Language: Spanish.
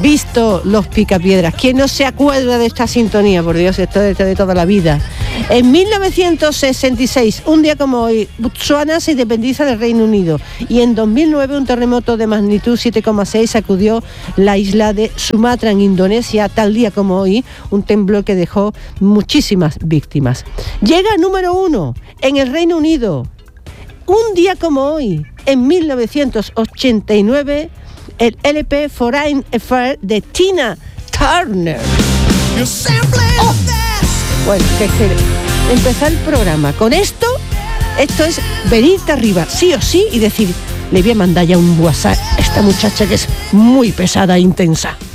visto Los Picapiedras. ¿Quién no se acuerda de esta sintonía? Por Dios, esto es de toda la vida. En 1966, un día como hoy, Botsuana se independiza del Reino Unido y en 2009 un terremoto de magnitud 7,6 sacudió la isla de Sumatra en Indonesia. Tal día como hoy, un temblor que dejó muchísimas víctimas. Llega número 1 en el Reino Unido. Un día como hoy, en 1989, el LP Foreign Affair de Tina Turner. ¡Oh! Bueno, que empezar el programa con esto es venirte arriba, sí o sí, y decir, le voy a mandar ya un WhatsApp a esta muchacha que es muy pesada e intensa.